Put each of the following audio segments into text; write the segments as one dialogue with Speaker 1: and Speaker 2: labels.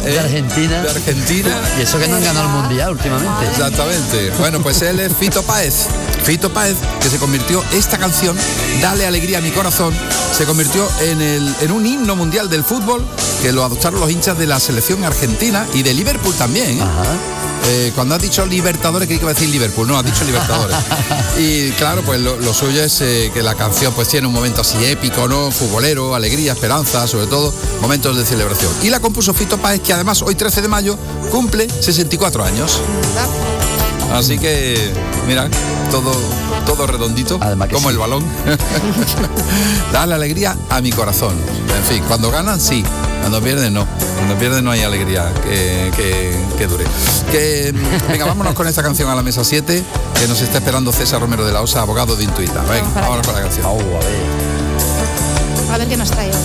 Speaker 1: de Argentina.
Speaker 2: De Argentina.
Speaker 1: Y eso que no han ganado el Mundial últimamente.
Speaker 2: Exactamente. Bueno, pues él es Fito Páez. Fito Páez, que se convirtió, esta canción, Dale alegría a mi corazón, se convirtió en un himno mundial del fútbol, que lo adoptaron los hinchas de la selección argentina y de Liverpool también.
Speaker 1: Ajá.
Speaker 2: Cuando has dicho Libertadores, creí que iba a decir Liverpool, no, has dicho Libertadores. Y claro, pues lo suyo es que la canción pues tiene un momento así épico, ¿no? Futbolero, alegría, esperanza, sobre todo momentos de celebración. Y la compuso Fito Páez, que además hoy 13 de mayo cumple 64 años. Así que, mira, todo redondito,
Speaker 1: además que
Speaker 2: como
Speaker 1: sí.
Speaker 2: el balón. Dale alegría a mi corazón. En fin, cuando ganan, sí. Cuando pierden, no. Cuando pierden no hay alegría que dure. Venga, vámonos con esta canción a la mesa 7, que nos está esperando César Romero de la Osa, abogado de Intuita. Venga, vámonos con la canción.
Speaker 3: A ver qué nos trae.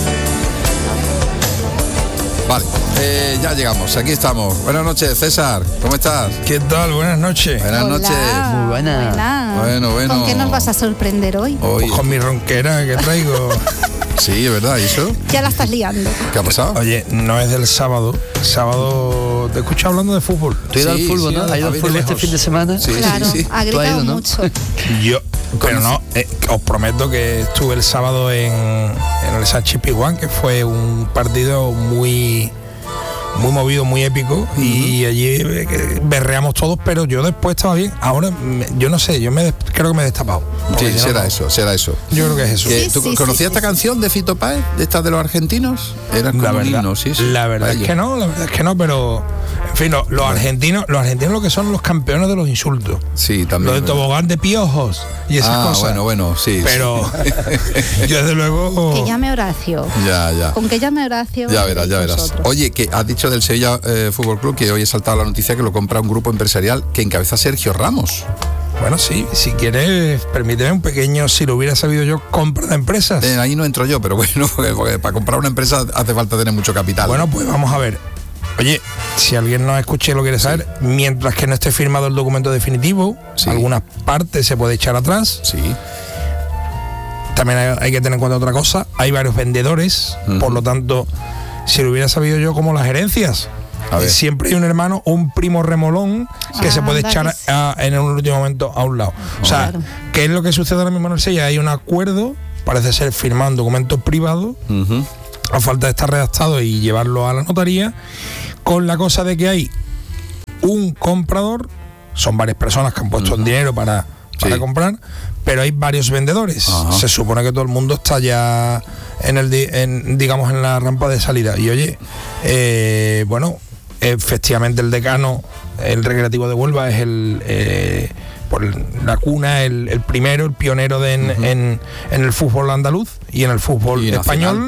Speaker 2: Vale, ya llegamos, aquí estamos. Buenas noches, César, ¿cómo estás?
Speaker 4: ¿Qué tal? Buenas noches.
Speaker 2: Buenas noches.
Speaker 1: Muy buena.
Speaker 2: Bueno.
Speaker 3: ¿Con qué nos vas a sorprender hoy?
Speaker 4: Pues con mi ronquera que traigo.
Speaker 2: Sí, es verdad, ¿y eso?
Speaker 3: Ya la estás liando.
Speaker 2: ¿Qué ha pasado?
Speaker 4: Oye, no es del sábado. Sábado te escucho hablando de fútbol.
Speaker 1: ¿Tú has ido al fútbol, no? ¿Has ido al fútbol este fin de semana?
Speaker 2: Sí,
Speaker 3: Claro,
Speaker 2: sí.
Speaker 3: ha
Speaker 1: ¿Tú has
Speaker 3: gritado
Speaker 1: ido, no?
Speaker 3: mucho.
Speaker 4: Yo, pero no, os prometo que estuve el sábado en el Sánchez Pizjuán, que fue un partido muy movido, muy épico, y allí berreamos todos, pero yo después estaba bien. Ahora, yo no sé, creo que me he destapado.
Speaker 2: Sí,
Speaker 4: Porque
Speaker 2: será eso.
Speaker 4: Yo creo que es eso.
Speaker 2: ¿Que ¿Tú conocías esta canción de Fito Páez, de estas de los argentinos? Era como un himno, sí.
Speaker 4: La verdad es que no, pero en fin, los argentinos lo que son los campeones de los insultos.
Speaker 2: Sí, también.
Speaker 4: Lo de tobogán de piojos y esas cosas.
Speaker 2: Bueno, sí.
Speaker 4: Pero yo desde luego.
Speaker 3: Que llame Horacio.
Speaker 2: Ya.
Speaker 3: Con que llame Horacio.
Speaker 2: Ya verás.
Speaker 3: nosotros.
Speaker 2: Oye, que has dicho del Sevilla Fútbol Club, que hoy he saltado la noticia que lo compra un grupo empresarial que encabeza Sergio Ramos.
Speaker 4: Bueno, sí, si quieres, permíteme un pequeño, si lo hubiera sabido yo, compra de empresas.
Speaker 2: Ahí no entro yo, pero bueno, porque para comprar una empresa hace falta tener mucho capital.
Speaker 4: Bueno, pues vamos a ver. Oye, si alguien nos escucha y lo quiere saber, mientras que no esté firmado el documento definitivo, algunas partes se puede echar atrás.
Speaker 2: Sí.
Speaker 4: También hay que tener en cuenta otra cosa, hay varios vendedores, por lo tanto, si lo hubiera sabido yo, como las herencias, siempre hay un hermano o un primo remolón que se puede echar en el último momento a un lado. O sea, ¿qué es lo que sucede ahora mismo en el Sevilla? Hay un acuerdo, parece ser firmado un documento privado, a falta de estar redactado y llevarlo a la notaría, con la cosa de que hay un comprador, son varias personas que han puesto el dinero para comprar, pero hay varios vendedores. Se supone que todo el mundo está ya digamos en la rampa de salida. Y oye, bueno, efectivamente el decano, el Recreativo de Huelva, es por la cuna, el primero, el pionero en el fútbol andaluz y en el fútbol español.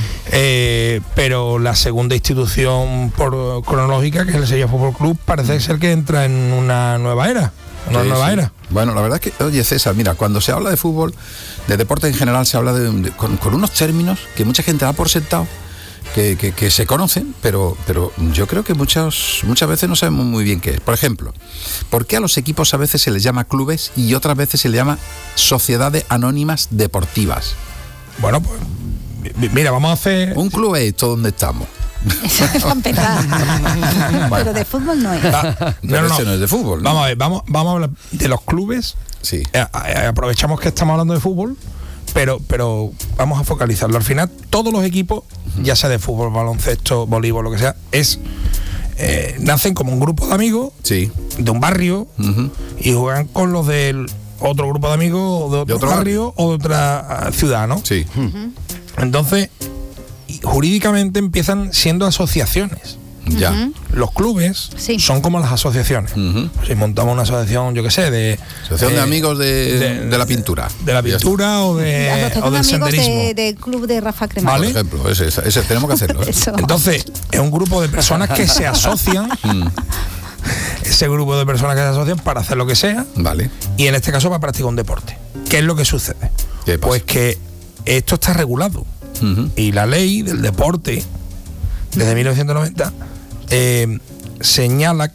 Speaker 4: Pero la segunda institución cronológica, que es el Sevilla Fútbol Club, parece ser que entra en una nueva era. Era.
Speaker 2: Bueno, la verdad es que, oye, César, mira, cuando se habla de fútbol, de deporte en general, se habla con unos términos que mucha gente da por sentado, que se conocen, pero yo creo que muchas veces no sabemos muy bien qué es. Por ejemplo, ¿por qué a los equipos a veces se les llama clubes y otras veces se les llama sociedades anónimas deportivas?
Speaker 4: Bueno, pues mira, vamos a hacer...
Speaker 2: Un club es esto donde estamos.
Speaker 3: Eso es para empezar. Pero de fútbol no es.
Speaker 2: No es de fútbol, ¿no?
Speaker 4: Vamos a ver, vamos a hablar de los clubes.
Speaker 2: Sí.
Speaker 4: Aprovechamos que estamos hablando de fútbol, pero vamos a focalizarlo. Al final, todos los equipos, ya sea de fútbol, baloncesto, voleibol, lo que sea, nacen como un grupo de amigos de un barrio y juegan con los del otro grupo de amigos de otro barrio o de otra ciudad, ¿no?
Speaker 2: Sí.
Speaker 4: Entonces, jurídicamente empiezan siendo asociaciones.
Speaker 2: Ya.
Speaker 4: Los clubes son como las asociaciones. Si montamos una asociación, yo qué sé, de
Speaker 2: amigos de la pintura.
Speaker 4: De la pintura o del senderismo.
Speaker 3: Del club de Rafa Cremades.
Speaker 2: ¿Vale? Por ejemplo, ese tenemos que hacerlo.
Speaker 4: Entonces, es un grupo de personas que se asocian. Ese grupo de personas que se asocian para hacer lo que sea.
Speaker 2: Vale.
Speaker 4: Y en este caso para practicar un deporte. ¿Qué es lo que sucede?
Speaker 2: ¿Qué pasa?
Speaker 4: Pues que esto está regulado. Y la ley del deporte, desde 1990, señaló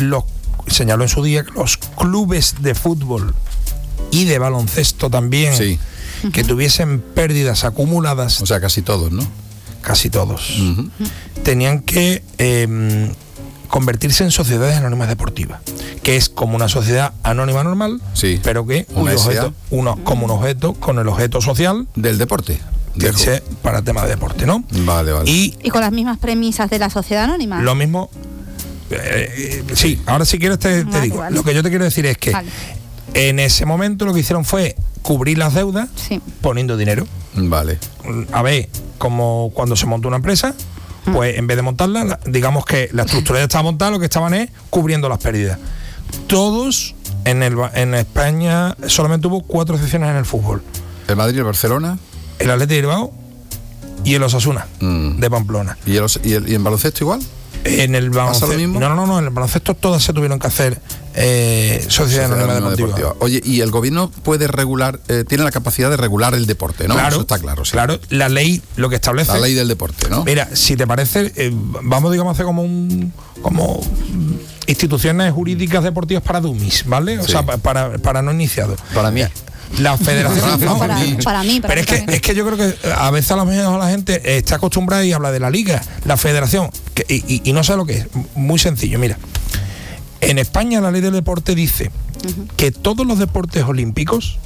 Speaker 4: en su día que los clubes de fútbol y de baloncesto también, que tuviesen pérdidas acumuladas.
Speaker 2: O sea, casi todos, ¿no?
Speaker 4: casi todos, tenían que convertirse en sociedades anónimas deportivas, que es como una sociedad anónima normal, pero que como un objeto con el objeto social
Speaker 2: del deporte.
Speaker 4: Para temas de deporte, ¿no?
Speaker 2: Vale.
Speaker 3: Y con las mismas premisas de la sociedad anónima.
Speaker 4: Lo mismo. Sí, ahora si quieres te digo. Vale. Lo que yo te quiero decir es que en ese momento lo que hicieron fue cubrir las deudas poniendo dinero.
Speaker 2: Vale.
Speaker 4: A ver, como cuando se monta una empresa, pues en vez de montarla, digamos que la estructura ya estaba montada, lo que estaban es cubriendo las pérdidas. Todos en España solamente hubo 4 excepciones en el fútbol.
Speaker 2: ¿El Madrid, el Barcelona?
Speaker 4: El Athletic de Bilbao y el Osasuna de Pamplona.
Speaker 2: ¿Y en baloncesto igual?
Speaker 4: En el baloncesto.
Speaker 2: ¿Pasa lo mismo?
Speaker 4: No, en el baloncesto todas se tuvieron que hacer sociedad anónima deportiva.
Speaker 2: Oye, ¿y el gobierno puede regular, tiene la capacidad de regular el deporte, ¿no?
Speaker 4: Claro,
Speaker 2: eso está claro. Sí.
Speaker 4: Claro, la ley lo que establece.
Speaker 2: La ley del deporte, ¿no?
Speaker 4: Mira, si te parece, vamos, digamos, a hacer como instituciones jurídicas deportivas para dummies, ¿vale? O sea, para no iniciados.
Speaker 1: Para mí.
Speaker 4: La federación
Speaker 3: para mí.
Speaker 4: Pero es que yo creo que a veces a lo mejor la gente está acostumbrada y habla de la liga, la federación, y no sabe lo que es. Muy sencillo, mira. En España la ley del deporte dice que todos los deportes olímpicos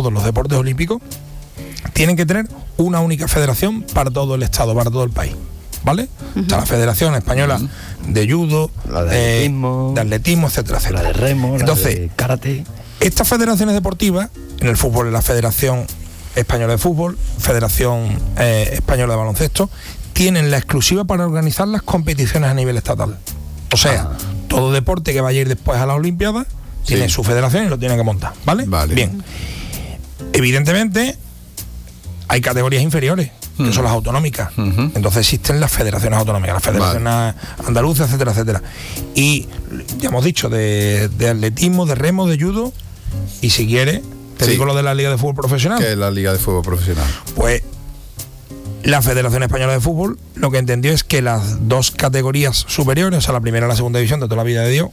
Speaker 4: tienen que tener una única federación para todo el estado, para todo el país, ¿vale? Está la Federación Española de Judo, de atletismo, etcétera, etcétera.
Speaker 1: La de remo,
Speaker 4: entonces,
Speaker 1: la de karate.
Speaker 4: Estas federaciones deportivas, en el fútbol es la Federación Española de Fútbol, Federación Española de Baloncesto, tienen la exclusiva para organizar las competiciones a nivel estatal. O sea, todo deporte que vaya a ir después a las Olimpiadas tiene su federación y lo tiene que montar, ¿vale? Bien. Evidentemente, hay categorías inferiores, que son las autonómicas. Entonces existen las federaciones autonómicas, las federaciones andaluzas, etcétera, etcétera. Y ya hemos dicho de atletismo, de remo, de judo, y si quieres, te digo lo de la Liga de Fútbol Profesional.
Speaker 2: ¿Qué es la Liga de Fútbol Profesional?
Speaker 4: Pues la Federación Española de Fútbol lo que entendió es que las 2 categorías superiores, o sea, la primera y la segunda división de toda la vida de Dios,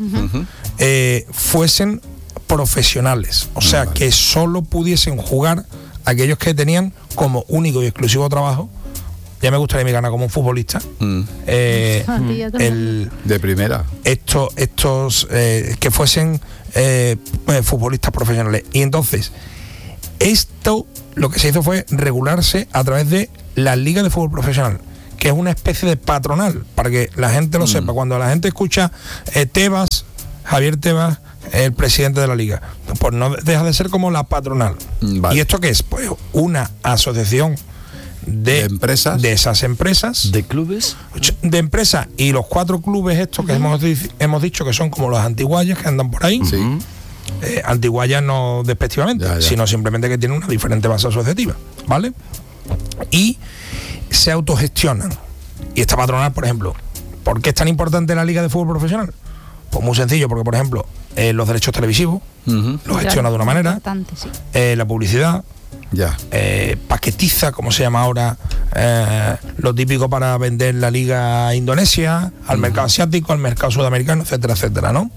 Speaker 4: fuesen profesionales. O sea, que solo pudiesen jugar aquellos que tenían como único y exclusivo trabajo. Ya me gustaría me ganar como un futbolista.
Speaker 2: De primera.
Speaker 4: Estos que fuesen futbolistas profesionales. Y entonces, esto lo que se hizo fue regularse a través de la Liga de Fútbol Profesional, que es una especie de patronal, para que la gente lo sepa. Cuando la gente escucha Javier Tebas, el presidente de la liga, pues no deja de ser como la patronal. ¿Y esto qué es? Pues una asociación de empresas, de esas empresas,
Speaker 1: de clubes,
Speaker 4: de empresas, y los 4 clubes estos que hemos dicho que son como los antiguayas que andan por ahí. Antiguayas no despectivamente, sino simplemente que tienen una diferente base asociativa, ¿vale? Y se autogestionan. Y esta patronal, por ejemplo, ¿por qué es tan importante la Liga de Fútbol Profesional? Pues muy sencillo, porque por ejemplo los derechos televisivos los gestiona de una manera, la publicidad, paquetiza, como se llama ahora, lo típico para vender la liga a Indonesia, al mercado asiático, al mercado sudamericano, etcétera, etcétera, ¿no?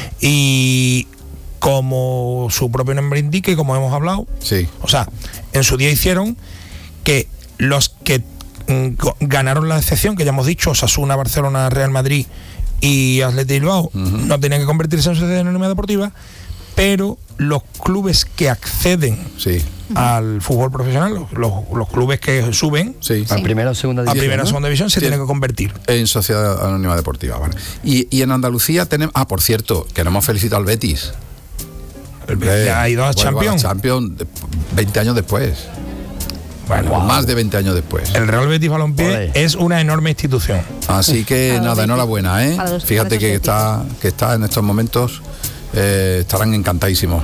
Speaker 4: Y como su propio nombre indica y como hemos hablado, o sea, en su día hicieron que los que ganaron la excepción, que ya hemos dicho, Osasuna, Barcelona, Real Madrid y Athletic Bilbao, no tenían que convertirse en sociedad anónima deportiva, pero los clubes que acceden al fútbol profesional, los clubes que suben
Speaker 1: a primera o segunda
Speaker 4: división, se tienen que convertir
Speaker 2: en sociedad anónima deportiva, ¿vale? Y en Andalucía tenemos, por cierto, que nos hemos felicitado al Betis.
Speaker 4: Ha ido a Champions
Speaker 2: 20 años después. Bueno, más de 20 años después.
Speaker 4: El Real Betis Balompié es una enorme institución.
Speaker 2: Así que nada, enhorabuena, ¿eh? Fíjate que está en estos momentos, estarán encantadísimos.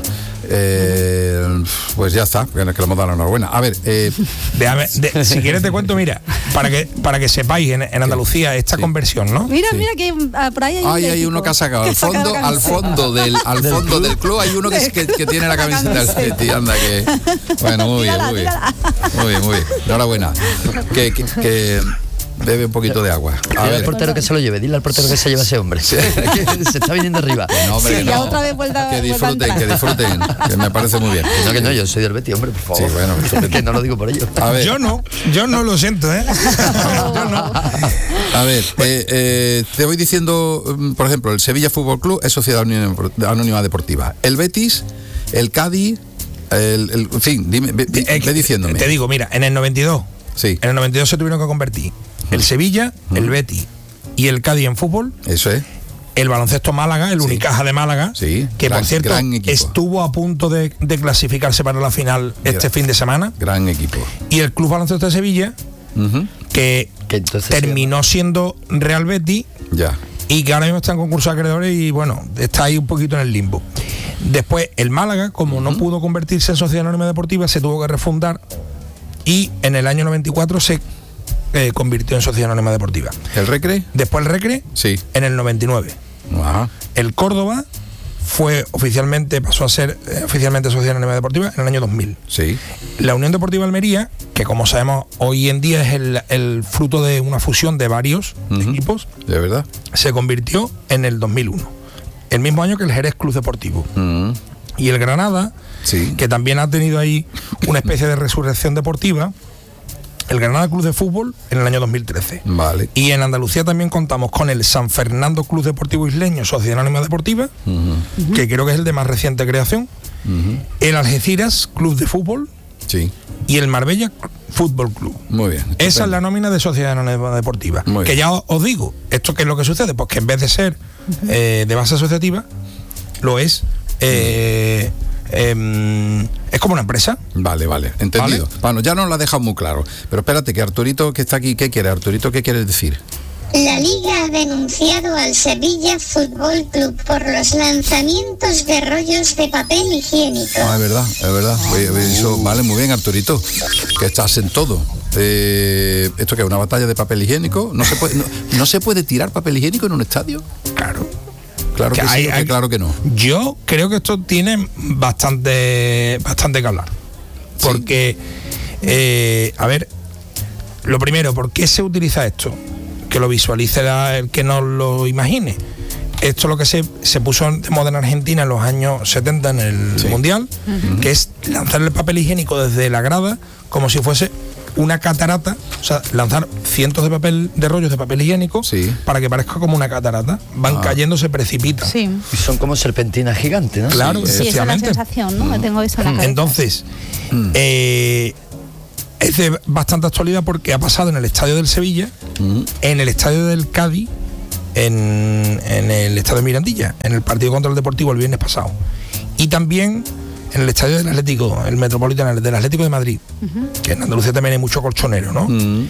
Speaker 2: Pues ya está, que le hemos dado la enhorabuena. A ver,
Speaker 4: si quieres te cuento, mira, para que sepáis en Andalucía esta conversión, ¿no?
Speaker 3: Mira que por ahí
Speaker 2: hay uno que ha sacado al fondo del club, hay uno que tiene la camiseta del Betis, anda que. Bueno, muy bien. Enhorabuena. Bebe un poquito de agua. A
Speaker 1: Dile al
Speaker 2: ver.
Speaker 1: portero que se lo lleve, dile al portero que se lleve a ese hombre. Se está viniendo arriba.
Speaker 2: No, hombre,
Speaker 3: Sí,
Speaker 2: que
Speaker 3: ya
Speaker 2: no.
Speaker 3: otra vez vuelta
Speaker 2: Que disfruten, que me parece muy bien.
Speaker 1: No, que no, yo soy del Betis, hombre, por favor.
Speaker 2: Sí, bueno, estupendo.
Speaker 1: que no lo digo por ello.
Speaker 2: A ver,
Speaker 4: Yo no lo siento, ¿eh? Yo no.
Speaker 2: a ver, te voy diciendo, por ejemplo, el Sevilla Fútbol Club es Sociedad Anónima Deportiva. El Betis, el Cádiz, en fin, dime, ve diciéndome.
Speaker 4: Te digo, mira, en el 92,
Speaker 2: Sí,
Speaker 4: en el 92 se tuvieron que convertir el Sevilla, el Betis y el Cádiz en fútbol.
Speaker 2: eso es.
Speaker 4: El baloncesto Málaga, el
Speaker 2: Sí.
Speaker 4: Unicaja de Málaga,
Speaker 2: Sí,
Speaker 4: que
Speaker 2: gran-
Speaker 4: por cierto
Speaker 2: gran equipo.
Speaker 4: estuvo a punto de clasificarse para la final este fin de semana.
Speaker 2: Gran equipo.
Speaker 4: Y el Club Baloncesto de Sevilla,
Speaker 2: Ujú,
Speaker 4: que
Speaker 1: Que entonces
Speaker 4: terminó siendo Real Betis
Speaker 2: ya.
Speaker 4: y que ahora mismo está en concurso de acreedores y bueno, está ahí un poquito en el limbo. Después el Málaga, como no pudo convertirse en Sociedad Anónima Deportiva, se tuvo que refundar y en el año 94 se convirtió en Sociedad Anónima Deportiva.
Speaker 2: ¿El Recre?
Speaker 4: Después el Recre,
Speaker 2: Sí.
Speaker 4: en el 99.
Speaker 2: Ajá.
Speaker 4: El Córdoba pasó a ser oficialmente Sociedad Anónima Deportiva en el año 2000.
Speaker 2: Sí.
Speaker 4: La Unión Deportiva Almería, que como sabemos hoy en día es el fruto de una fusión de varios equipos,
Speaker 2: ¿De verdad?
Speaker 4: se convirtió en el 2001, el mismo año que el Jerez Club Deportivo. Y el Granada,
Speaker 2: Sí.
Speaker 4: que también ha tenido ahí una especie de resurrección deportiva, el Granada Club de Fútbol en el año 2013.
Speaker 2: Vale.
Speaker 4: Y en Andalucía también contamos con el San Fernando Club Deportivo Isleño, Sociedad Anónima Deportiva, que creo que es el de más reciente creación, el Algeciras Club de Fútbol
Speaker 2: Sí.
Speaker 4: y el Marbella Fútbol Club.
Speaker 2: Muy bien.
Speaker 4: Esa es la nómina de Sociedad Anónima Deportiva.
Speaker 2: Muy
Speaker 4: Que
Speaker 2: bien.
Speaker 4: ya os digo, ¿esto qué es lo que sucede? Pues que en vez de ser de base asociativa, lo es... es como una empresa.
Speaker 2: Vale, entendido.
Speaker 4: ¿Vale?
Speaker 2: Bueno, ya nos lo ha dejado muy claro. Pero espérate, que Arturito que está aquí, ¿qué quiere? Arturito, ¿qué quiere decir?
Speaker 5: La Liga ha denunciado al Sevilla Fútbol Club por los lanzamientos de rollos de papel higiénico.
Speaker 2: Ah, es verdad, es verdad. Eso, vale, muy bien, Arturito, que estás en todo. ¿Esto qué es? ¿Una batalla de papel higiénico? ¿No se puede tirar papel higiénico en un estadio?
Speaker 4: Claro.
Speaker 2: Claro que sí, claro que no.
Speaker 4: Yo creo que esto tiene bastante que hablar. Porque, a ver, lo primero, ¿por qué se utiliza esto? Que lo visualice el que no lo imagine. Esto es lo que se puso de moda en Argentina en los años 70 en el Mundial, que es lanzar el papel higiénico desde la grada como si fuese una catarata, o sea, lanzar cientos de rollos de papel higiénico para que parezca como una catarata. Van cayendo, se precipitan.
Speaker 3: Sí.
Speaker 1: Y son como serpentinas gigantes, ¿no?
Speaker 4: Claro,
Speaker 3: Sí, esa es la
Speaker 4: efectivamente.
Speaker 3: sensación, ¿no? Tengo eso en la cabeza.
Speaker 4: Entonces, es de bastante actualidad porque ha pasado en el estadio del Sevilla, en el estadio del Cádiz, en el estadio de Mirandilla, en el partido contra el Deportivo el viernes pasado. Y también en el estadio del Atlético, el Metropolitano, del Atlético de Madrid, que en Andalucía también hay mucho colchonero, ¿no?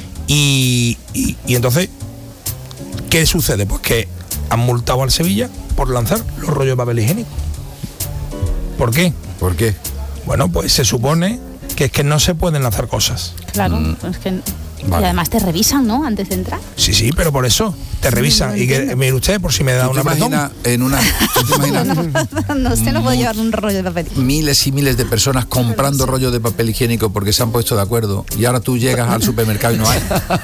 Speaker 4: Y entonces, ¿qué sucede? Pues que han multado al Sevilla por lanzar los rollos de papel higiénico. ¿Por qué?
Speaker 2: ¿Por qué?
Speaker 4: Bueno, pues se supone que es que no se pueden lanzar cosas.
Speaker 3: Claro, pues que...
Speaker 2: Vale.
Speaker 3: Y además te revisan, ¿no? Antes de entrar.
Speaker 4: Sí, pero por eso te revisan.
Speaker 3: no
Speaker 4: Y que,
Speaker 3: entiendo.
Speaker 4: mire usted, por si me da
Speaker 2: ¿Tú te
Speaker 4: una apretón.
Speaker 2: imaginas ¿tú te imaginas
Speaker 3: No, usted no puede llevar un rollo de papel.
Speaker 2: miles y miles de personas comprando rollos de papel higiénico porque se han puesto de acuerdo y ahora tú llegas al supermercado y no hay?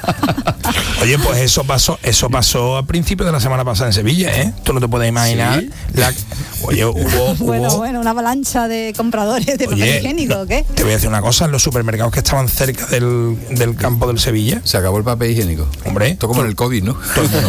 Speaker 4: Oye, pues eso pasó a principios de la semana pasada en Sevilla, ¿eh? Tú no te puedes imaginar.
Speaker 2: ¿Sí?
Speaker 4: Oye, hubo
Speaker 3: Bueno, una avalancha de compradores de papel higiénico, ¿o qué?
Speaker 4: Te voy a decir una cosa, en los supermercados que estaban cerca del campo del Sevilla,
Speaker 2: Se acabó el papel higiénico.
Speaker 4: hombre,
Speaker 2: Esto como en el COVID, ¿no?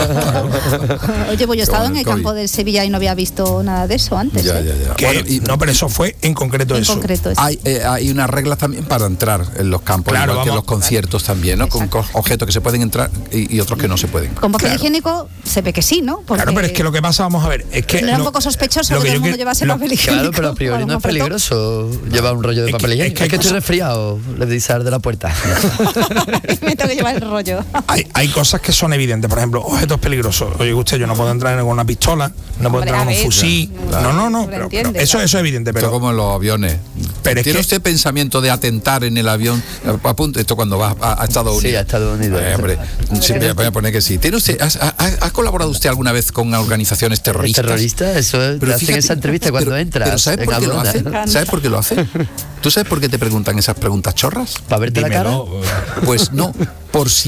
Speaker 3: Oye, pues yo he estado en el
Speaker 2: COVID.
Speaker 3: campo del Sevilla y no había visto nada de eso antes.
Speaker 2: Ya,
Speaker 3: ¿eh?
Speaker 2: ya, ya.
Speaker 4: que-
Speaker 2: Bueno, y
Speaker 4: no, pero eso fue en concreto
Speaker 3: En
Speaker 4: eso.
Speaker 3: concreto, eso.
Speaker 2: hay unas reglas también para entrar en los campos,
Speaker 4: Claro,
Speaker 2: igual que en
Speaker 4: vamos.
Speaker 2: los conciertos también, ¿no? Con
Speaker 3: Exacto.
Speaker 2: objetos que se pueden entrar y otros que no se pueden.
Speaker 3: Con papel
Speaker 4: Claro.
Speaker 3: higiénico se ve que sí, ¿no? Porque
Speaker 4: Claro, pero es que lo que pasa, vamos a ver, es que
Speaker 3: era un poco sospechoso que todo el mundo llevase papel higiénico.
Speaker 1: Claro, pero a priori
Speaker 3: Algún
Speaker 1: no es
Speaker 3: apretón.
Speaker 1: peligroso llevar un rollo de
Speaker 4: Es que-
Speaker 1: papel higiénico.
Speaker 4: es que hay
Speaker 1: Es que estoy
Speaker 4: cosas-
Speaker 1: resfriado, le dice al de la puerta.
Speaker 3: Me tengo que llevar el rollo.
Speaker 4: hay cosas que son evidentes, por ejemplo, objetos peligrosos. Oye, usted, yo no puedo entrar con una pistola, no puedo
Speaker 3: Hombre,
Speaker 4: entrar
Speaker 3: a
Speaker 4: con un
Speaker 3: ver,
Speaker 4: fusil.
Speaker 3: claro.
Speaker 4: No,
Speaker 3: Lo
Speaker 4: pero
Speaker 3: entiende,
Speaker 4: eso
Speaker 3: claro.
Speaker 4: es evidente,
Speaker 2: Esto
Speaker 4: pero
Speaker 2: como en los aviones.
Speaker 4: Pero es
Speaker 2: ¿Tiene
Speaker 4: que-
Speaker 2: usted pensamiento de atentar en el avión? A punto, esto cuando vas a Estados Unidos.
Speaker 1: Sí, a Estados Unidos.
Speaker 2: Hombre, sí, voy a poner que sí. ¿Tiene usted, ¿Ha colaborado usted alguna vez con organizaciones terroristas?
Speaker 1: ¿Terrorista? Eso te hacen
Speaker 2: fíjate,
Speaker 1: esa entrevista cuando entras.
Speaker 2: Pero ¿sabes
Speaker 1: en
Speaker 2: por qué lo
Speaker 1: aduana.
Speaker 2: hacen? ¿Sabes por qué lo hacen? ¿Tú sabes por qué te preguntan esas preguntas chorras?
Speaker 1: ¿Para verte la cara?
Speaker 4: dímelo.
Speaker 2: Pues no, por si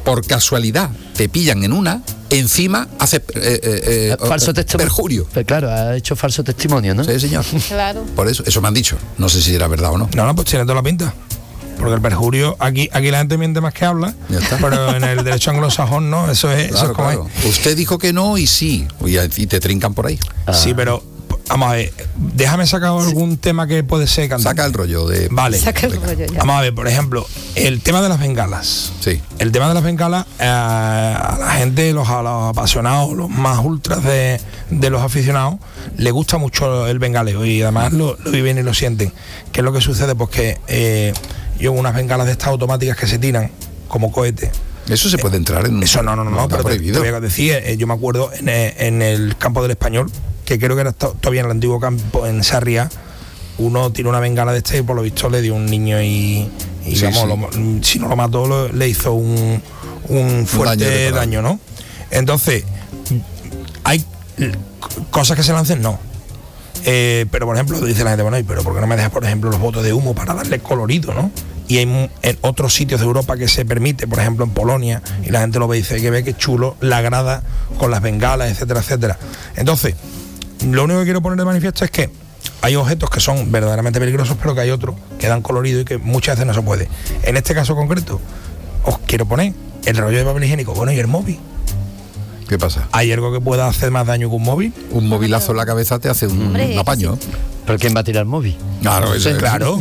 Speaker 2: por casualidad te pillan en una, encima hace
Speaker 1: falso testimonio.
Speaker 2: perjurio.
Speaker 1: Pero claro, ha hecho falso testimonio, ¿no?
Speaker 2: Sí, señor.
Speaker 3: Claro.
Speaker 2: Por eso me han dicho. No sé si era verdad o no.
Speaker 4: No, pues tiene toda la pinta. Porque el perjurio, aquí la gente miente más que habla, pero en el derecho anglosajón no, eso es como
Speaker 2: claro. Usted dijo que no y sí, y te trincan por ahí.
Speaker 4: Sí, pero vamos a ver, déjame sacar algún tema que puede ser cantante.
Speaker 2: Saca el rollo de...
Speaker 4: Vale.
Speaker 3: Saca el rollo ya.
Speaker 4: Vamos a ver, por ejemplo, el tema de las bengalas.
Speaker 2: Sí.
Speaker 4: El tema de las bengalas, a la gente, a los apasionados, los más ultras de los aficionados, le gusta mucho el bengaleo y además lo viven y lo sienten. ¿Qué es lo que sucede? Pues que yo unas bengalas de estas automáticas que se tiran como cohete.
Speaker 2: Eso se puede entrar en...
Speaker 4: Eso no, pero te voy a decir, yo me acuerdo en el campo del Español, que creo que era todavía en el antiguo campo, en Sarriá, uno tiró una bengala de este y por lo visto le dio un niño y
Speaker 2: Sí,
Speaker 4: vamos,
Speaker 2: sí.
Speaker 4: Si no lo mató, le hizo un fuerte daño, ¿no? Entonces, hay cosas que se lancen, no. Pero por ejemplo, dice la gente, bueno, pero ¿por qué no me dejas, por ejemplo, los botes de humo para darle colorido, ¿no? Y hay en otros sitios de Europa que se permite, por ejemplo en Polonia, y la gente lo ve y dice que ve que chulo la grada con las bengalas, etcétera, etcétera. Entonces, lo único que quiero poner de manifiesto es que hay objetos que son verdaderamente peligrosos, pero que hay otros que dan colorido y que muchas veces no se puede. En este caso concreto, os quiero poner el rollo de papel higiénico, bueno, y el móvil.
Speaker 2: ¿Qué pasa?
Speaker 4: ¿Hay algo que pueda hacer más daño que un móvil?
Speaker 2: Un movilazo en la cabeza te hace un apaño.
Speaker 1: ¿Pero quién va a tirar móvil?
Speaker 2: Claro, eso es.
Speaker 4: Claro.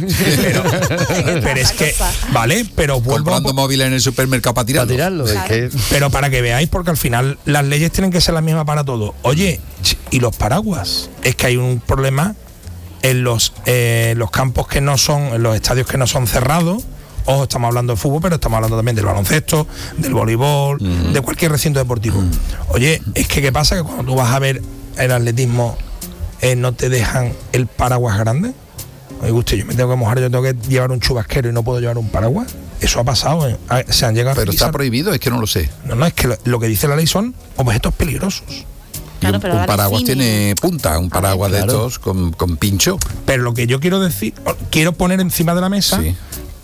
Speaker 4: Pero es que, vale, pero vuelvo
Speaker 2: comprando móviles en el supermercado para tirarlo.
Speaker 1: Para tirarlo,
Speaker 3: Claro.
Speaker 1: es que...
Speaker 4: Pero para que veáis, porque al final las leyes tienen que ser las mismas para todos. Oye, ¿y los paraguas? Es que hay un problema en los campos que no son, en los estadios que no son cerrados. Ojo, estamos hablando de fútbol, pero estamos hablando también del baloncesto, del voleibol, de cualquier recinto deportivo. Oye, es que ¿qué pasa? Que cuando tú vas a ver el atletismo, no te dejan el paraguas grande. Oye, usted, yo me tengo que mojar, yo tengo que llevar un chubasquero y no puedo llevar un paraguas. Eso ha pasado, se han llegado a
Speaker 2: Pero está
Speaker 4: revisar.
Speaker 2: prohibido, es que no lo sé.
Speaker 4: No, es que lo que dice la ley son objetos peligrosos.
Speaker 3: Claro,
Speaker 2: Y
Speaker 3: pero
Speaker 2: un
Speaker 3: ahora
Speaker 2: paraguas
Speaker 3: define.
Speaker 2: tiene punta, un paraguas de
Speaker 1: claro.
Speaker 2: estos con pincho.
Speaker 4: Pero lo que yo quiero decir, quiero poner encima de la mesa
Speaker 2: Sí.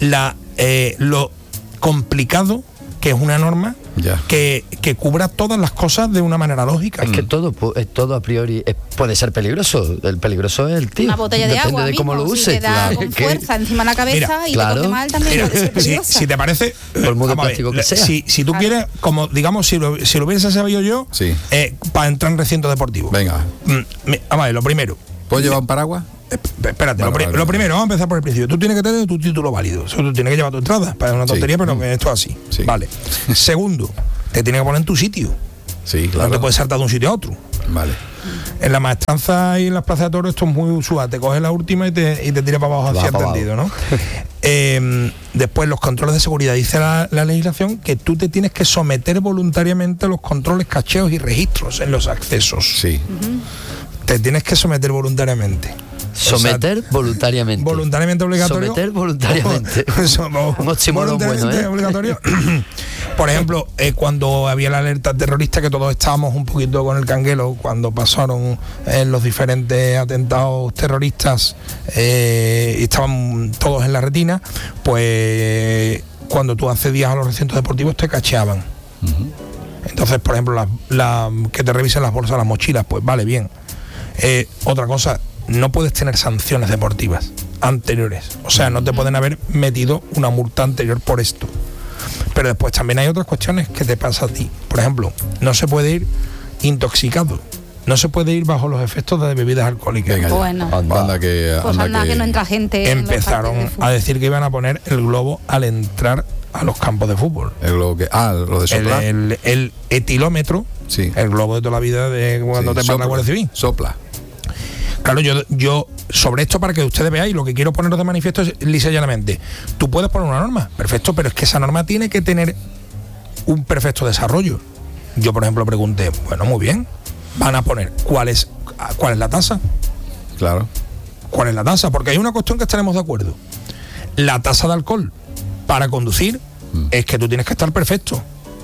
Speaker 4: lo complicado que es una norma
Speaker 2: Ya.
Speaker 4: que cubra todas las cosas de una manera lógica.
Speaker 1: Es que todo a priori puede ser peligroso. El peligroso es el tío.
Speaker 3: Una botella de
Speaker 1: Depende
Speaker 3: agua
Speaker 1: de cómo
Speaker 3: mismo,
Speaker 1: lo
Speaker 3: si
Speaker 1: uses.
Speaker 3: te da
Speaker 1: Claro,
Speaker 3: con
Speaker 1: que-
Speaker 3: fuerza encima de la cabeza
Speaker 4: Mira,
Speaker 3: y
Speaker 1: claro.
Speaker 3: te coge mal también
Speaker 4: Mira,
Speaker 3: puede ser
Speaker 4: si
Speaker 3: peligrosa.
Speaker 4: te parece,
Speaker 1: Por muy de
Speaker 4: vamos a ver,
Speaker 1: plástico que sea.
Speaker 4: si tú
Speaker 3: Claro.
Speaker 4: quieres, como digamos, si lo hubiese sabido yo,
Speaker 2: Sí.
Speaker 4: para entrar en recinto deportivo.
Speaker 2: Venga,
Speaker 4: Vamos a ver, lo primero.
Speaker 2: ¿puedo llevar un paraguas?
Speaker 4: Espérate,
Speaker 2: Vale,
Speaker 4: lo primero, vamos a empezar por el principio. Tú tienes que tener tu título válido. Eso tú tienes que llevar tu entrada. Para una tontería,
Speaker 2: Sí.
Speaker 4: pero esto es así.
Speaker 2: Sí.
Speaker 4: Vale. Segundo, te tienes que poner en tu sitio.
Speaker 2: Sí,
Speaker 4: No
Speaker 2: claro.
Speaker 4: te puedes saltar de un sitio a otro.
Speaker 2: Vale.
Speaker 4: En la maestranza y en las plazas de toros esto es muy usual. Te coges la última y te tira para abajo, así
Speaker 1: Va para
Speaker 4: entendido, ¿no? Después, los controles de seguridad. Dice la legislación que tú te tienes que someter voluntariamente a los controles, cacheos y registros en los accesos.
Speaker 2: Sí.
Speaker 4: Te tienes que someter voluntariamente.
Speaker 1: Someter voluntariamente.
Speaker 4: Voluntariamente obligatorio.
Speaker 1: Someter voluntariamente. Un oxímoron
Speaker 4: Voluntariamente
Speaker 1: bueno, ¿eh?
Speaker 4: obligatorio. Por ejemplo, cuando había la alerta terrorista, que todos estábamos un poquito con el canguelo, cuando pasaron los diferentes atentados terroristas, y estaban todos en la retina, pues cuando tú accedías a los recintos deportivos te cacheaban. Entonces, por ejemplo, que te revisen las bolsas, las mochilas, pues vale, bien. Otra cosa, no puedes tener sanciones deportivas anteriores. O sea, no te pueden haber metido una multa anterior por esto. Pero después también hay otras cuestiones que te pasa a ti. Por ejemplo, no se puede ir intoxicado. No se puede ir bajo los efectos de bebidas alcohólicas.
Speaker 2: Venga, ya.
Speaker 3: Bueno.
Speaker 2: Anda que...
Speaker 3: Pues anda que no entra gente. en los
Speaker 4: Empezaron
Speaker 3: partidos de fútbol.
Speaker 4: a decir que iban a poner el globo al entrar a los campos de fútbol.
Speaker 2: lo de soplar.
Speaker 4: El etilómetro,
Speaker 2: Sí.
Speaker 4: el globo de toda la vida de cuando
Speaker 2: Sí,
Speaker 4: te para la Guardia Civil.
Speaker 2: Sopla.
Speaker 4: Claro, yo sobre esto, para que ustedes veáis, lo que quiero poneros de manifiesto es lisa y llanamente. Tú puedes poner una norma, perfecto, pero es que esa norma tiene que tener un perfecto desarrollo. Yo, por ejemplo, pregunté, bueno, muy bien, van a poner cuál es la tasa.
Speaker 2: Claro.
Speaker 4: ¿Cuál es la tasa? Porque hay una cuestión que estaremos de acuerdo. La tasa de alcohol para conducir es que tú tienes que estar perfecto.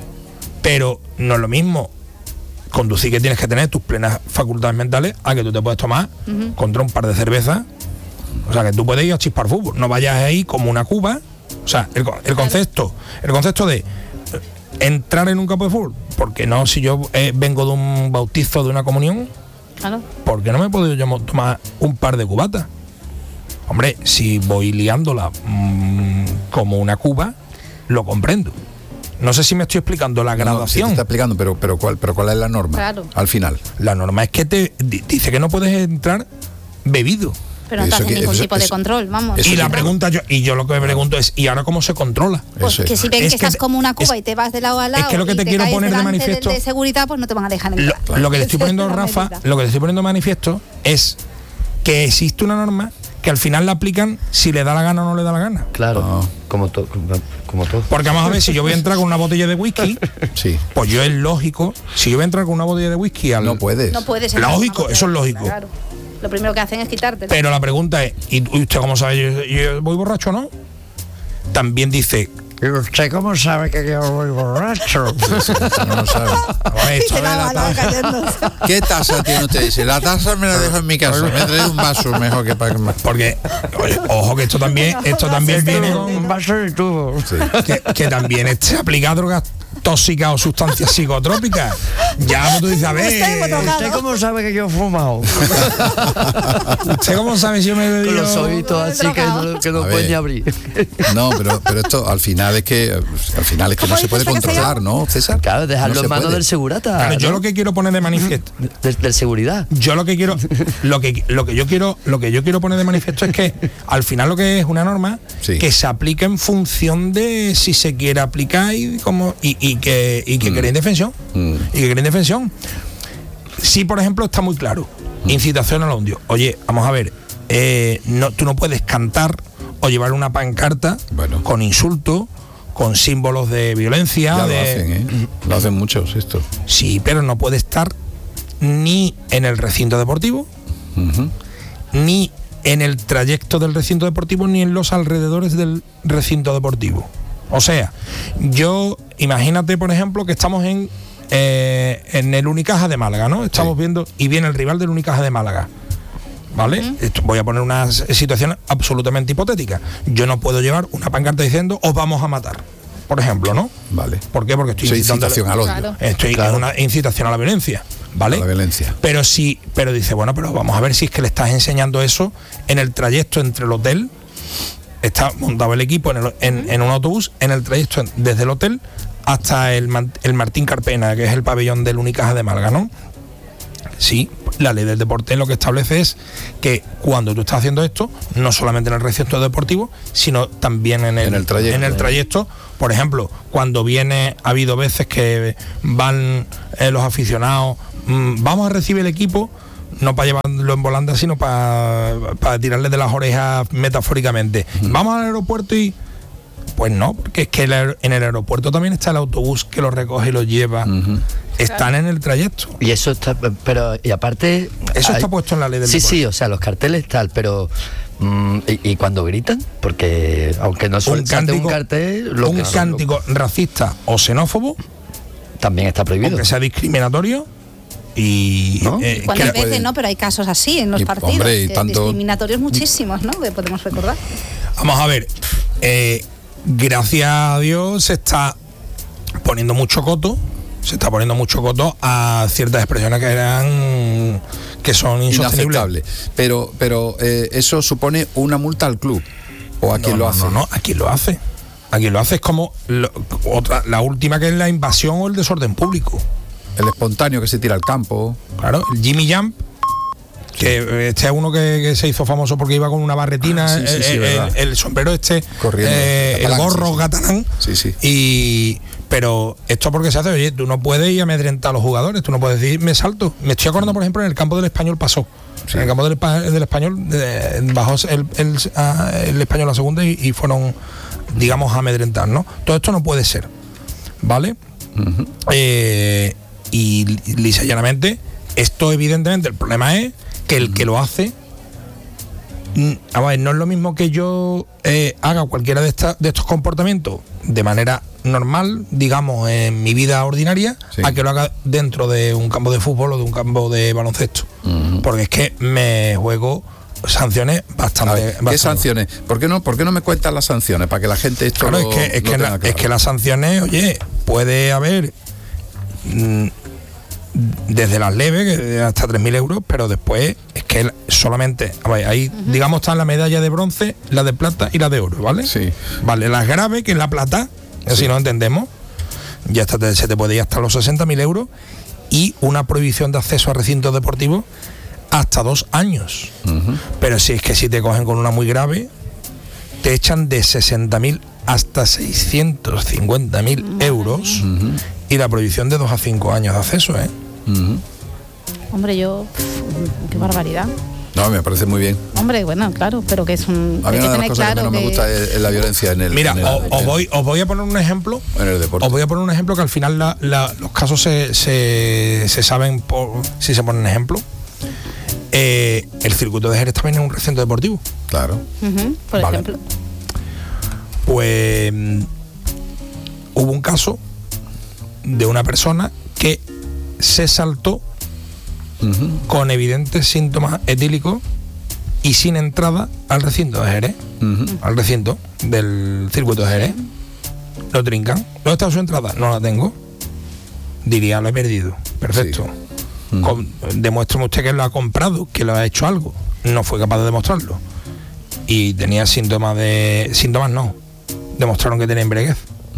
Speaker 4: Pero no es lo mismo conducir, que tienes que tener tus plenas facultades mentales, a que tú te puedes tomar contra un par de cervezas. O sea, que tú puedes ir a chispar fútbol. No vayas ahí como una cuba. O sea, el concepto de entrar en un campo de fútbol. Porque no, si yo vengo de un bautizo, de una comunión,
Speaker 3: Claro.
Speaker 4: ¿por qué no me he podido yo tomar un par de cubatas? Hombre, si voy liándola como una cuba, lo comprendo. No sé si me estoy explicando la graduación.
Speaker 2: No, sí te está explicando, pero ¿cuál es la norma?
Speaker 3: Claro.
Speaker 2: Al final.
Speaker 4: La norma es que dice que no puedes entrar bebido.
Speaker 3: Pero no te
Speaker 2: Eso
Speaker 3: hace
Speaker 2: que-
Speaker 3: ningún
Speaker 2: eso-
Speaker 3: tipo de
Speaker 2: eso-
Speaker 3: control, vamos.
Speaker 2: eso
Speaker 4: Y la
Speaker 2: sí,
Speaker 4: pregunta yo lo que me pregunto es, ¿y ahora cómo se controla?
Speaker 3: Pues
Speaker 2: Eso
Speaker 3: que
Speaker 2: es.
Speaker 3: si ven
Speaker 4: Es
Speaker 3: que
Speaker 4: que
Speaker 3: estás como una cuba
Speaker 4: es-
Speaker 3: y te vas de lado a lado
Speaker 4: es que lo que
Speaker 3: y
Speaker 4: te
Speaker 3: te
Speaker 4: quiero
Speaker 3: caes
Speaker 4: poner de
Speaker 3: delante
Speaker 4: manifiesto-
Speaker 3: de seguridad, pues no te van a dejar entrar.
Speaker 4: Lo que te estoy poniendo,
Speaker 3: Esa es la
Speaker 4: Rafa,
Speaker 3: medida.
Speaker 4: lo que te estoy poniendo de manifiesto es que existe una norma que al final la aplican si le da la gana o no le da la gana.
Speaker 1: Claro,
Speaker 2: Ah.
Speaker 1: como todo.
Speaker 4: Porque vamos a ver, si yo voy a entrar con una botella de whisky,
Speaker 2: Sí.
Speaker 4: pues yo es lógico, si yo voy a entrar con una botella de whisky al...
Speaker 2: No puedes.
Speaker 3: No puedes.
Speaker 4: Lógico, eso es lógico.
Speaker 3: Claro. Lo primero que hacen es quitártelo.
Speaker 4: Pero la pregunta es, ¿y usted cómo sabe yo voy borracho o no? También dice,
Speaker 1: ¿Usted cómo sabe que yo voy borracho?
Speaker 2: No lo sabes.
Speaker 4: a ver,
Speaker 3: Y se la
Speaker 2: la
Speaker 3: va
Speaker 2: taza.
Speaker 3: cayéndose.
Speaker 2: ¿Qué taza tiene usted? Dice, la taza me la dejo en mi casa. Me trae un vaso mejor que para que me...
Speaker 4: porque, oye, ojo que esto también viene con...
Speaker 1: Un vaso de tubo.
Speaker 4: que también esté aplicado drogas tóxicas o sustancias psicotrópicas. Ya tú dices, a ver,
Speaker 1: ¿Usted cómo sabe que yo he fumado?
Speaker 4: ¿usted cómo sabe si yo me he
Speaker 1: Con
Speaker 4: bebido?
Speaker 1: los ojitos así que no
Speaker 2: A
Speaker 1: pueden
Speaker 2: ver.
Speaker 1: ni abrir.
Speaker 2: No, pero esto al final es que no se puede
Speaker 3: dices que se
Speaker 2: controlar,
Speaker 3: llama?
Speaker 2: ¿no, César?
Speaker 1: Claro, dejarlo
Speaker 2: No se
Speaker 1: en manos
Speaker 2: puede.
Speaker 1: del segurata.
Speaker 4: Claro, yo
Speaker 1: ¿no?
Speaker 4: lo que quiero poner de manifiesto,
Speaker 1: Del seguridad.
Speaker 4: yo lo que quiero poner de manifiesto es que al final lo que es una norma
Speaker 2: Sí.
Speaker 4: que se aplica en función de si se quiere aplicar y que cree indefensión. Y que cree indefensión. Sí, por ejemplo, está muy claro. Incitación al odio. Oye, vamos a ver, tú no puedes cantar o llevar una pancarta
Speaker 2: Bueno.
Speaker 4: con insultos, con símbolos de violencia.
Speaker 2: Ya
Speaker 4: de,
Speaker 2: lo hacen, ¿eh? Lo hacen muchos esto.
Speaker 4: Sí, pero no puede estar ni en el recinto deportivo,
Speaker 2: Ujú.
Speaker 4: ni en el trayecto del recinto deportivo, ni en los alrededores del recinto deportivo. O sea, imagínate, por ejemplo, que estamos en el Unicaja de Málaga, ¿no? Estamos viendo, y viene el rival del Unicaja de Málaga. ¿Vale? Voy a poner una situación absolutamente hipotética. Yo no puedo llevar una pancarta diciendo os vamos a matar, por ejemplo, ¿no?
Speaker 2: Vale.
Speaker 4: ¿Por qué? Porque estoy
Speaker 2: Eso es
Speaker 4: incitando
Speaker 2: incitación al odio.
Speaker 3: Claro.
Speaker 4: Estoy en una incitación a la violencia, ¿vale?
Speaker 2: A la violencia.
Speaker 4: Pero dice, bueno, pero vamos a ver si es que le estás enseñando eso en el trayecto entre el hotel. Está montado el equipo en un autobús, en el trayecto desde el hotel hasta el Martín Carpena, que es el pabellón del Unicaja de Málaga, ¿no? Sí, la ley del deporte lo que establece es que cuando tú estás haciendo esto, no solamente en el recinto deportivo, sino también en el trayecto. Por ejemplo, cuando ha habido veces que van los aficionados, vamos a recibir el equipo, no para llevarlo en volanda, sino para tirarle de las orejas metafóricamente. Vamos al aeropuerto y... Pues no, porque es que en el aeropuerto también está el autobús que los recoge y los lleva. Están en el trayecto.
Speaker 1: Y eso está, pero y aparte...
Speaker 4: Eso está puesto en la ley del deporte.
Speaker 1: Sí, o sea, los carteles tal, pero... y cuando gritan, porque aunque no suelte un cartel...
Speaker 4: Un cántico racista o xenófobo,
Speaker 1: también está prohibido.
Speaker 4: aunque sea discriminatorio, y...
Speaker 1: ¿No?
Speaker 3: ¿Cuántas veces no? Pero hay casos así en los
Speaker 2: Y,
Speaker 3: partidos.
Speaker 2: hombre, y
Speaker 3: que
Speaker 2: tanto-
Speaker 3: discriminatorios muchísimos, ¿no? Que podemos recordar.
Speaker 4: Vamos a ver, gracias a Dios se está poniendo mucho coto a ciertas expresiones que son insostenibles.
Speaker 2: Inaceptable. Pero eso supone una multa al club o a quien lo hace.
Speaker 4: No, a quien lo hace. A quien lo hace es como la última, que es la invasión o el desorden público.
Speaker 2: El espontáneo que se tira al campo.
Speaker 4: Claro, el Jimmy Jump, que este es uno que se hizo famoso porque iba con una barretina,
Speaker 2: verdad.
Speaker 4: el sombrero
Speaker 2: Corriendo,
Speaker 4: el
Speaker 2: catalán,
Speaker 4: gorro
Speaker 2: sí.
Speaker 4: catalán.
Speaker 2: Sí.
Speaker 4: Pero esto porque se hace, oye, tú no puedes ir a amedrentar a los jugadores, tú no puedes decir, me salto. Me estoy acordando, por ejemplo, en el campo del Español pasó.
Speaker 2: Sí.
Speaker 4: En el campo del Español bajó el Español a segunda y fueron, digamos, a amedrentar, ¿no? Todo esto no puede ser, ¿vale? Y lisa y llanamente, esto evidentemente, el problema es que el que lo hace, a ver, no es lo mismo que yo haga cualquiera de estos comportamientos de manera normal, digamos, en mi vida ordinaria,
Speaker 2: Sí.
Speaker 4: a que lo haga dentro de un campo de fútbol o de un campo de baloncesto. Porque es que me juego sanciones
Speaker 2: A
Speaker 4: bastante...
Speaker 2: ver, ¿qué sanciones? ¿Por qué no me cuentan las sanciones? Para que la gente esto
Speaker 4: Claro,
Speaker 2: lo
Speaker 4: es que
Speaker 2: tenga claro.
Speaker 4: las sanciones, oye, puede haber desde las leves hasta 3.000 euros, pero después es que solamente, a ver, ahí digamos están la medalla de bronce, la de plata y la de oro, ¿vale?
Speaker 2: Sí.
Speaker 4: Vale, las graves, que es la plata, así no entendemos, ya se te puede ir hasta los 60.000 euros, y una prohibición de acceso a recintos deportivos hasta 2 años. Pero si es que si te cogen con una muy grave, te echan de 60.000 hasta 650.000 euros, y la prohibición de 2 a 5 años de acceso, ¿eh?
Speaker 3: Hombre, qué barbaridad.
Speaker 2: No, me parece muy bien.
Speaker 3: Hombre, bueno, claro, pero que es un...
Speaker 2: A mí una de las cosas que menos me gusta es la violencia en el...
Speaker 4: Mira, os voy a poner un ejemplo.
Speaker 2: En el deporte.
Speaker 4: Os voy a poner un ejemplo que al final los casos se saben si se ponen ejemplo. El circuito de Jerez también es un recinto deportivo.
Speaker 2: Claro.
Speaker 3: Por ejemplo.
Speaker 4: Pues hubo un caso de una persona que se saltó con evidentes síntomas etílicos y sin entrada al recinto de Jerez, al recinto del circuito de Jerez. Lo trincan. ¿Dónde está su entrada? No la tengo. Diría, lo he perdido. Perfecto. Sí. Demuéstrame usted que lo ha comprado, que lo ha hecho algo. No fue capaz de demostrarlo. Y tenía síntomas no. Demostraron que tenía embriaguez.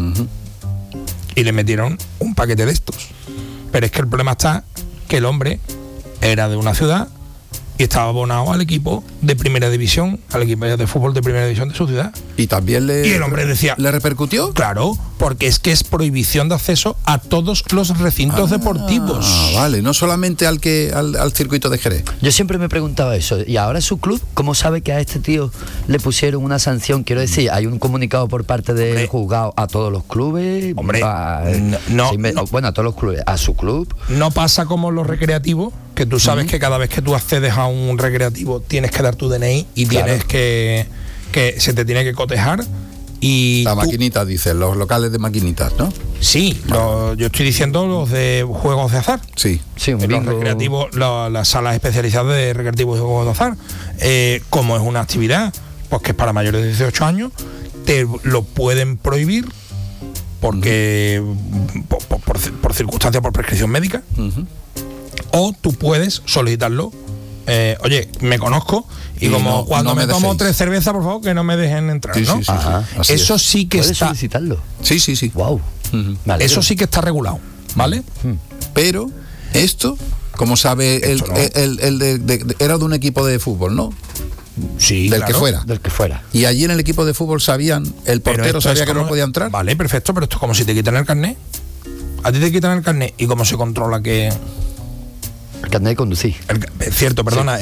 Speaker 4: Y le metieron un paquete de estos. Pero es que el problema está que el hombre era de una ciudad y estaba abonado al equipo de primera división, al equipo de fútbol de primera división de su ciudad.
Speaker 2: Y también
Speaker 4: y el hombre decía,
Speaker 2: ¿le repercutió?
Speaker 4: Claro, porque es que es prohibición de acceso a todos los recintos deportivos.
Speaker 2: Vale, no solamente al circuito de Jerez.
Speaker 1: Yo siempre me preguntaba eso, y ahora su club, ¿cómo sabe que a este tío le pusieron una sanción? Quiero decir, hay un comunicado por parte del juzgado a todos los clubes.
Speaker 4: Hombre,
Speaker 1: bueno, a todos los clubes, a su club.
Speaker 4: No pasa como los recreativos, que tú sabes que cada vez que tú accedes a un recreativo tienes que dar tu DNI y tienes que se te tiene que cotejar. Y
Speaker 2: la maquinita, dice, los locales de maquinitas, ¿no?
Speaker 4: Sí, yo estoy diciendo los de juegos de azar.
Speaker 2: Sí,
Speaker 4: los recreativos, las salas especializadas de recreativos y juegos de azar. Como es una actividad pues que es para mayores de 18 años, te lo pueden prohibir porque por circunstancias, por prescripción médica. O tú puedes solicitarlo. Oye, me conozco y como cuando me tomo 3 cervezas, por favor, que no me dejen entrar, ¿no?
Speaker 2: Sí,
Speaker 4: eso sí que
Speaker 1: ¿Puedes
Speaker 4: está...
Speaker 1: solicitarlo?
Speaker 2: Sí.
Speaker 1: Wow. Vale.
Speaker 4: Eso sí que está regulado, ¿vale?
Speaker 2: Pero esto, como sabe, era de un equipo de fútbol, ¿no?
Speaker 4: Sí,
Speaker 2: del que fuera. Y allí en el equipo de fútbol sabían, el portero sabía que no podía entrar.
Speaker 4: Vale, perfecto, pero esto es como si te quitan el carnet. A ti te quitan el carnet y cómo se controla que...
Speaker 1: El carnet de conducir.
Speaker 4: Cierto, perdona,